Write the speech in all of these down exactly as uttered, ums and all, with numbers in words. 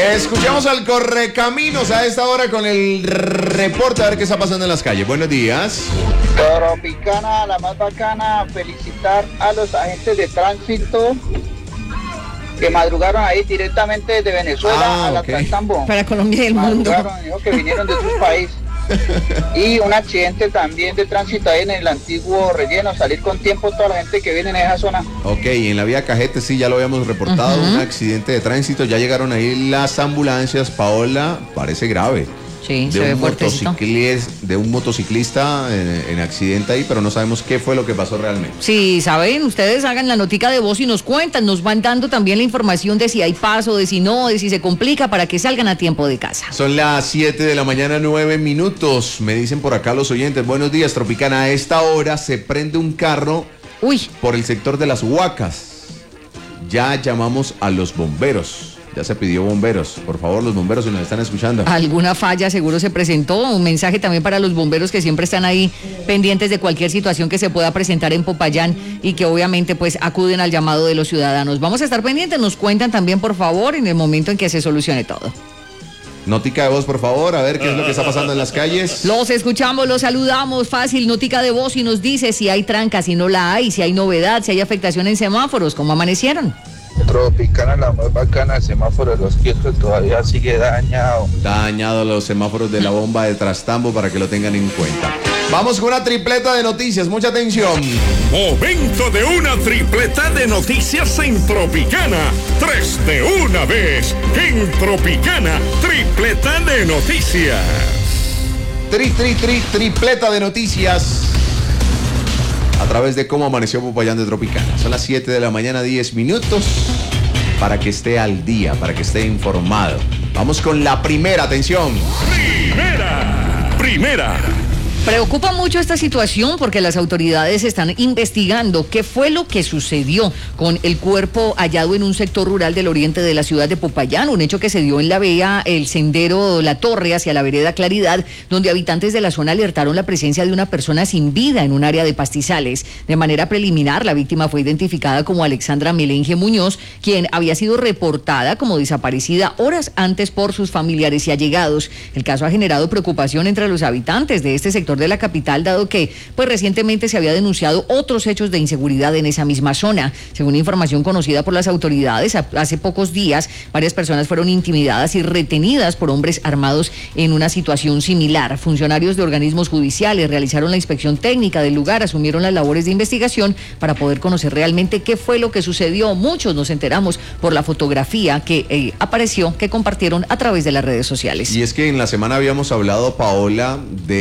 Escuchamos al Correcaminos a esta hora con el reporte a ver qué está pasando en las calles. Buenos días. Tropicana, la más bacana, felicitar a los agentes de tránsito que madrugaron ahí directamente desde Venezuela ah, a la okay. Trastambo. Para Colombia y el mundo. Dijo que vinieron de sus países. Y un accidente también de tránsito ahí en el antiguo relleno, salir con tiempo toda la gente que viene en esa zona. Ok, en la vía Cajete sí, ya lo habíamos reportado, uh-huh. un accidente de tránsito, ya llegaron ahí las ambulancias, Paola, parece grave. Sí, de se ve un motociclista, de un motociclista en, en accidente ahí, pero no sabemos qué fue lo que pasó realmente. Sí, saben, ustedes hagan la notica de voz y nos cuentan, nos van dando también la información de si hay paso, de si no, de si se complica, para que salgan a tiempo de casa. Son las siete de la mañana, nueve minutos, me dicen por acá los oyentes. Buenos días, Tropicana, a esta hora se prende un carro Uy. por el sector de las Huacas. Ya llamamos a los bomberos. Ya se pidió bomberos. Por favor, los bomberos, si nos están escuchando. Alguna falla seguro se presentó. Un mensaje también para los bomberos que siempre están ahí pendientes de cualquier situación que se pueda presentar en Popayán y que obviamente pues acuden al llamado de los ciudadanos. Vamos a estar pendientes. Nos cuentan también, por favor, en el momento en que se solucione todo. Notica de voz, por favor, a ver qué es lo que está pasando en las calles. Los escuchamos, los saludamos, fácil, notica de voz y nos dice si hay trancas, si no la hay, si hay novedad, si hay afectación en semáforos, cómo amanecieron. Tropicana, la más bacana, el semáforo de los kioscos todavía sigue dañado. Dañado los semáforos de la bomba de Trastambo para que lo tengan en cuenta. Vamos con una tripleta de noticias, mucha atención. Momento de una tripleta de noticias en Tropicana. Tres de una vez en Tropicana, tripleta de noticias. Tri, tri, tri, tripleta de noticias. A través de cómo amaneció Popayán de Tropicana. Son las siete de la mañana, diez minutos, para que esté al día, para que esté informado. Vamos con la primera, atención. Primera, primera. Preocupa mucho esta situación porque las autoridades están investigando qué fue lo que sucedió con el cuerpo hallado en un sector rural del oriente de la ciudad de Popayán, un hecho que se dio en la vía El Sendero La Torre hacia la vereda Claridad, donde habitantes de la zona alertaron la presencia de una persona sin vida en un área de pastizales. De manera preliminar, la víctima fue identificada como Alexandra Melenge Muñoz, quien había sido reportada como desaparecida horas antes por sus familiares y allegados. El caso ha generado preocupación entre los habitantes de este sector de la capital, dado que pues recientemente se había denunciado otros hechos de inseguridad en esa misma zona. Según información conocida por las autoridades, hace pocos días varias personas fueron intimidadas y retenidas por hombres armados en una situación similar. Funcionarios de organismos judiciales realizaron la inspección técnica del lugar, asumieron las labores de investigación para poder conocer realmente qué fue lo que sucedió. Muchos nos enteramos por la fotografía que eh, apareció, que compartieron a través de las redes sociales. Y es que en la semana habíamos hablado, Paola,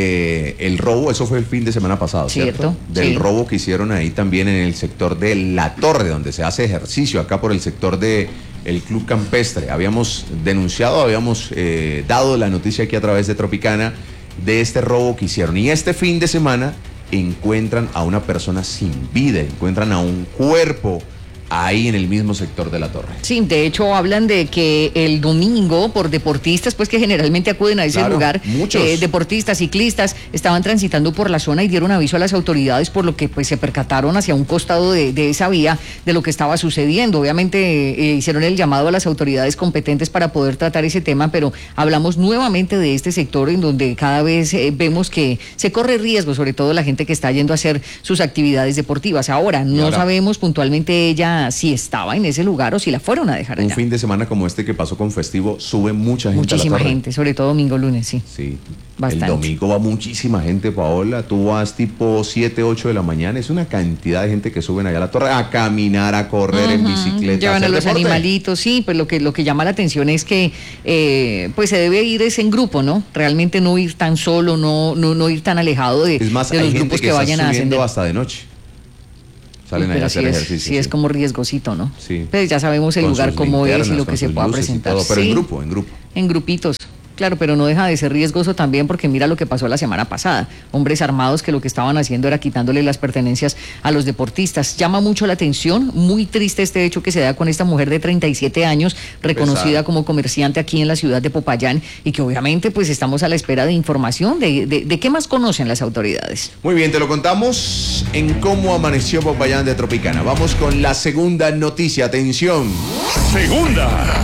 de el robo, eso fue el fin de semana pasado, ¿cierto? Cierto, Del sí. robo que hicieron ahí también en el sector de La Torre, donde se hace ejercicio, acá por el sector de el Club Campestre. Habíamos denunciado, habíamos eh, dado la noticia aquí a través de Tropicana de este robo que hicieron. Y este fin de semana encuentran a una persona sin vida, encuentran a un cuerpo ahí en el mismo sector de La Torre. Sí, de hecho hablan de que el domingo por deportistas, pues que generalmente acuden a ese Claro, lugar, muchos. eh, deportistas, ciclistas, estaban transitando por la zona y dieron aviso a las autoridades, por lo que pues se percataron hacia un costado de, de esa vía de lo que estaba sucediendo. Obviamente eh, hicieron el llamado a las autoridades competentes para poder tratar ese tema, pero hablamos nuevamente de este sector en donde cada vez eh, vemos que se corre riesgo, sobre todo la gente que está yendo a hacer sus actividades deportivas. Ahora, no ahora, sabemos puntualmente ella si estaba en ese lugar o si la fueron a dejar allá. Un fin de semana como este que pasó con festivo, sube mucha gente Muchísima a La Torre. gente, sobre todo domingo, lunes, sí. Sí, Bastante. El domingo va muchísima gente, Paola. Tú vas tipo siete, ocho de la mañana. Es una cantidad de gente que suben allá a La Torre a caminar, a correr, uh-huh, en bicicleta. Llevan a, a los deporte. animalitos, sí, pues lo que, lo que llama la atención es que eh, pues se debe ir es en grupo, ¿no? Realmente no ir tan solo, no, no, no ir tan alejado de, es más, de los hay grupos gente que, que vayan está a ascender. hasta de noche. Salen Uy, ahí a hacer sí ejercicio. Es, sí, sí, es como riesgosito, ¿no? Sí. Pues ya sabemos el Con lugar sus cómo es y linternas, lo que con se sus pueda luces y presentar. todo, pero sí, en grupo, en grupo. En grupitos. Claro, pero no deja de ser riesgoso también porque mira lo que pasó la semana pasada. Hombres armados que lo que estaban haciendo era quitándole las pertenencias a los deportistas. Llama mucho la atención, muy triste este hecho que se da con esta mujer de treinta y siete años, reconocida Pesada. como comerciante aquí en la ciudad de Popayán y que obviamente pues estamos a la espera de información de, de, de qué más conocen las autoridades. Muy bien, te lo contamos en cómo amaneció Popayán de Tropicana. Vamos con la segunda noticia, atención. Segunda.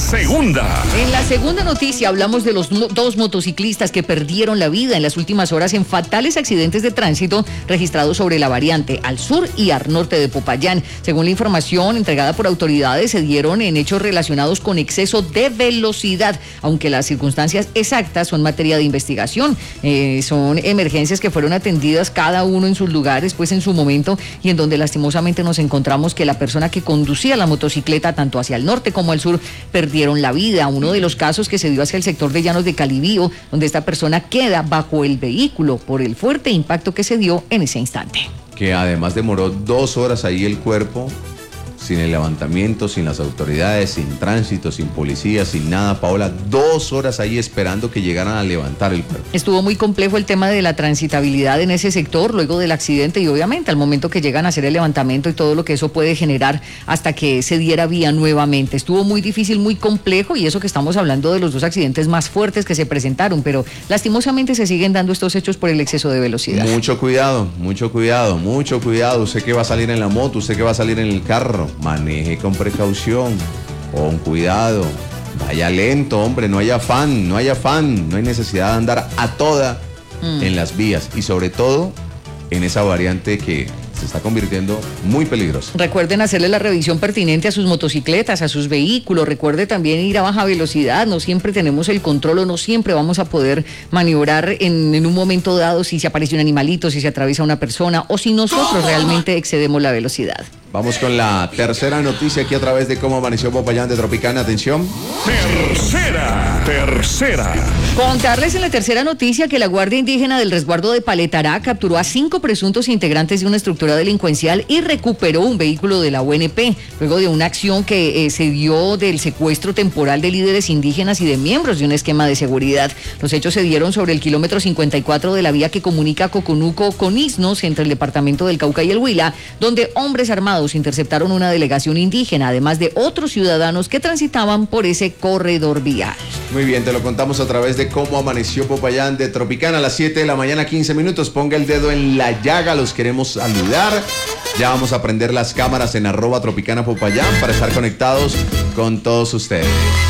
segunda. En la segunda noticia hablamos de los no- dos motociclistas que perdieron la vida en las últimas horas en fatales accidentes de tránsito registrados sobre la variante al sur y al norte de Popayán. Según la información entregada por autoridades, se dieron en hechos relacionados con exceso de velocidad, aunque las circunstancias exactas son materia de investigación. Eh, son emergencias que fueron atendidas cada uno en sus lugares, pues en su momento, y en donde lastimosamente nos encontramos que la persona que conducía la motocicleta tanto hacia el norte como al sur perdieron la vida. Uno de los casos que se dio hacia el sector de Llanos de Calibío, donde esta persona queda bajo el vehículo por el fuerte impacto que se dio en ese instante. Que además demoró dos horas ahí el cuerpo, sin el levantamiento, sin las autoridades, sin tránsito, sin policía, sin nada. Paola, dos horas ahí esperando que llegaran a levantar el cuerpo. Estuvo muy complejo el tema de la transitabilidad en ese sector luego del accidente y obviamente al momento que llegan a hacer el levantamiento y todo lo que eso puede generar hasta que se diera vía nuevamente. Estuvo muy difícil, muy complejo, y eso que estamos hablando de los dos accidentes más fuertes que se presentaron, pero lastimosamente se siguen dando estos hechos por el exceso de velocidad. Mucho cuidado, mucho cuidado, mucho cuidado. Usted que va a salir en la moto, usted que va a salir en el carro, maneje con precaución, con cuidado, vaya lento, hombre, no hay afán, no hay afán, no hay necesidad de andar a toda mm. en las vías, y sobre todo en esa variante que se está convirtiendo muy peligrosa. Recuerden hacerle la revisión pertinente a sus motocicletas, a sus vehículos. Recuerde también ir a baja velocidad. No siempre tenemos el control o no siempre vamos a poder maniobrar en, en un momento dado si se aparece un animalito, si se atraviesa una persona o si nosotros realmente excedemos la velocidad. Vamos con la tercera noticia aquí a través de Cómo Amaneció Popayán de Tropicana. Atención. Tercera, tercera. Contarles en la tercera noticia que la Guardia Indígena del Resguardo de Paletará capturó a cinco presuntos integrantes de una estructura delincuencial y recuperó un vehículo de la U N P, luego de una acción que eh, se dio del secuestro temporal de líderes indígenas y de miembros de un esquema de seguridad. Los hechos se dieron sobre el kilómetro cincuenta y cuatro de la vía que comunica Coconuco con Isnos, entre el departamento del Cauca y el Huila, donde hombres armados interceptaron una delegación indígena, además de otros ciudadanos que transitaban por ese corredor vial. Muy bien, te lo contamos a través de Cómo Amaneció Popayán de Tropicana a las siete de la mañana, quince minutos. Ponga el dedo en la llaga, los queremos saludar. Ya vamos a prender las cámaras en arroba Tropicana Popayán para estar conectados con todos ustedes.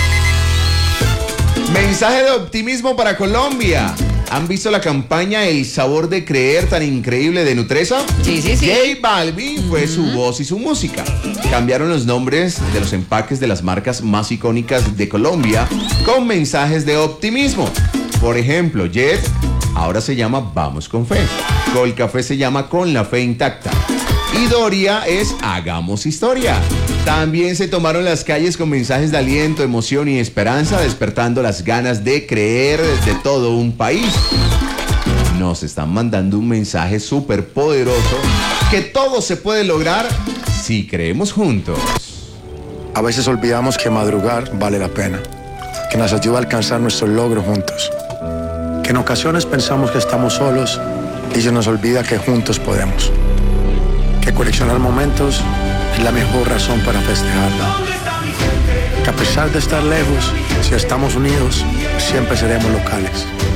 Mensaje de optimismo para Colombia. ¿Han visto la campaña El Sabor de Creer tan increíble de Nutresa? Sí, sí, sí. J Balvin fue su voz y su música. Cambiaron los nombres de los empaques de las marcas más icónicas de Colombia con mensajes de optimismo. Por ejemplo, Jet ahora se llama Vamos con Fe. Colcafé se llama Con la Fe Intacta. Y Doria es Hagamos Historia. También se tomaron las calles con mensajes de aliento, emoción y esperanza, despertando las ganas de creer de todo un país. Nos están mandando un mensaje súper poderoso que todo se puede lograr si creemos juntos. A veces olvidamos que madrugar vale la pena, que nos ayuda a alcanzar nuestros logros juntos, que en ocasiones pensamos que estamos solos y se nos olvida que juntos podemos, que coleccionar momentos es la mejor razón para festejarlo, que a pesar de estar lejos, si estamos unidos, siempre seremos locales.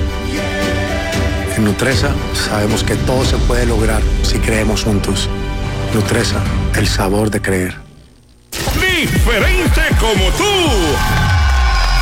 En Nutresa sabemos que todo se puede lograr si creemos juntos. Nutresa, el sabor de creer. Diferente como tú.